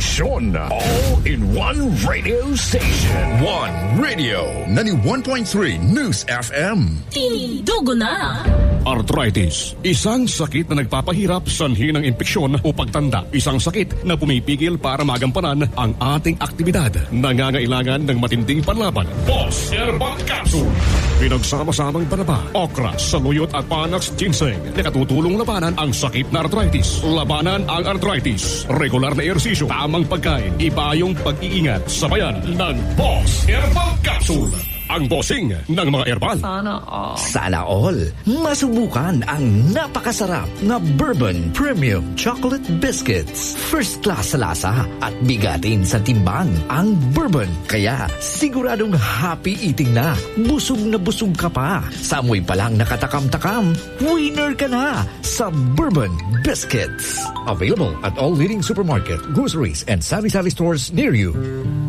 impormasyon. All in one radio station. One Radio 91.3 News FM. Tindugo na! Arthritis, isang sakit na nagpapahirap sanhi ng impeksyon o pagtanda. Isang sakit na pumipigil para magampanan ang ating aktibidad. Nangangailangan ng matinding panlaban. Boss Herbal Capsule. Pinagsama-samang panaba, okra, saluyot at panax ginseng na katutulong labanan ang sakit na arthritis. Labanan ang arthritis. Regular na ehersisyo, tamang pagkain, iba yung pag-iingat. Sabayan ng Boss Herbal Capsule. Ang bossing ng mga herbal. Sana all. Masubukan ang napakasarap na Bourbon Premium Chocolate Biscuits. First class sa lasa at bigatin sa timbang ang Bourbon. Kaya siguradong happy eating na. Busog ka pa. Sa amoy pa lang nakatakam-takam, winner ka na sa Bourbon Biscuits. Available at all leading supermarket, groceries, and sari-sari stores near you.